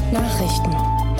Nachrichten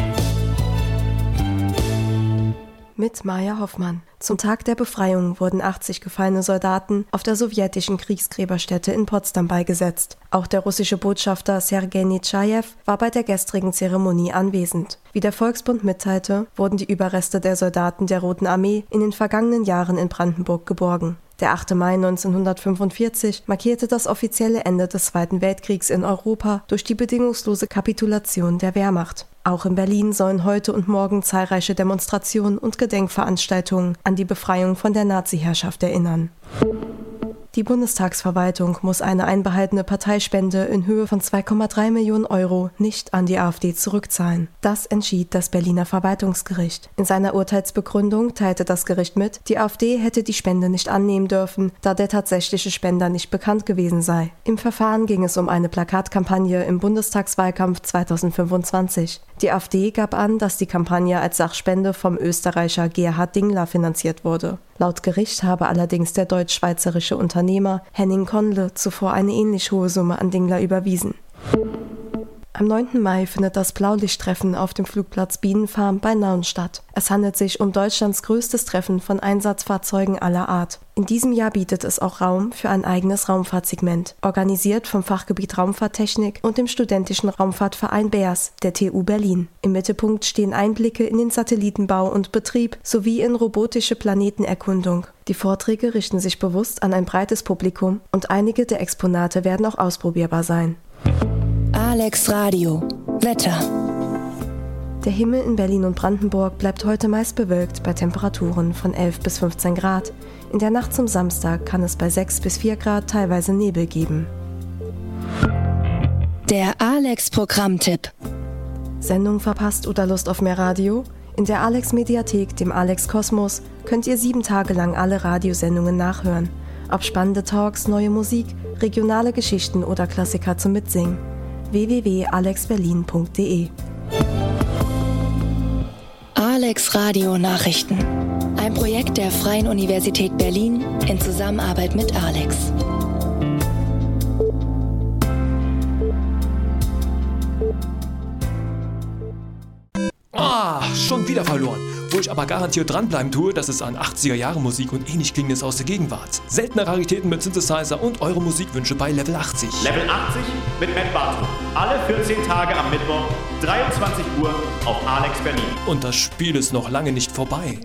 mit Maja Hoffmann. Zum Tag der Befreiung wurden 80 gefallene Soldaten auf der sowjetischen Kriegsgräberstätte in Potsdam beigesetzt. Auch der russische Botschafter Sergei Netschajew war bei der gestrigen Zeremonie anwesend. Wie der Volksbund mitteilte, wurden die Überreste der Soldaten der Roten Armee in den vergangenen Jahren in Brandenburg geborgen. Der 8. Mai 1945 markierte das offizielle Ende des Zweiten Weltkriegs in Europa durch die bedingungslose Kapitulation der Wehrmacht. Auch in Berlin sollen heute und morgen zahlreiche Demonstrationen und Gedenkveranstaltungen an die Befreiung von der Nazi-Herrschaft erinnern. Die Bundestagsverwaltung muss eine einbehaltene Parteispende in Höhe von 2,3 Millionen Euro nicht an die AfD zurückzahlen. Das entschied das Berliner Verwaltungsgericht. In seiner Urteilsbegründung teilte das Gericht mit, die AfD hätte die Spende nicht annehmen dürfen, da der tatsächliche Spender nicht bekannt gewesen sei. Im Verfahren ging es um eine Plakatkampagne im Bundestagswahlkampf 2025. Die AfD gab an, dass die Kampagne als Sachspende vom Österreicher Gerhard Dingler finanziert wurde. Laut Gericht habe allerdings der deutsch-schweizerische Unternehmer Henning Kondle zuvor eine ähnlich hohe Summe an Dingler überwiesen. Am 9. Mai findet das Blaulichttreffen auf dem Flugplatz Bienenfarm bei Nauen statt. Es handelt sich um Deutschlands größtes Treffen von Einsatzfahrzeugen aller Art. In diesem Jahr bietet es auch Raum für ein eigenes Raumfahrtsegment, organisiert vom Fachgebiet Raumfahrttechnik und dem studentischen Raumfahrtverein BEAS der TU Berlin. Im Mittelpunkt stehen Einblicke in den Satellitenbau und Betrieb sowie in robotische Planetenerkundung. Die Vorträge richten sich bewusst an ein breites Publikum und einige der Exponate werden auch ausprobierbar sein. Alex Radio. Wetter. Der Himmel in Berlin und Brandenburg bleibt heute meist bewölkt bei Temperaturen von 11 bis 15 Grad. In der Nacht zum Samstag kann es bei 6 bis 4 Grad teilweise Nebel geben. Der Alex-Programmtipp. Sendung verpasst oder Lust auf mehr Radio? In der Alex-Mediathek, dem Alex-Kosmos, könnt ihr 7 Tage lang alle Radiosendungen nachhören. Ob spannende Talks, neue Musik, regionale Geschichten oder Klassiker zum Mitsingen. www.alexberlin.de. Alex Radio Nachrichten. Ein Projekt der Freien Universität Berlin in Zusammenarbeit mit Alex. Schon wieder verloren. Wo ich aber garantiert dranbleiben tue, das ist an 80er-Jahre-Musik und ähnlich Klingendes aus der Gegenwart. Seltene Raritäten mit Synthesizer und eure Musikwünsche bei Level 80. Level 80 mit Matt Barton. Alle 14 Tage am Mittwoch, 23 Uhr auf Alex Berlin. Und das Spiel ist noch lange nicht vorbei.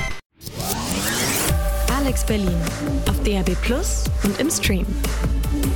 Alex Berlin auf DAB+ und im Stream.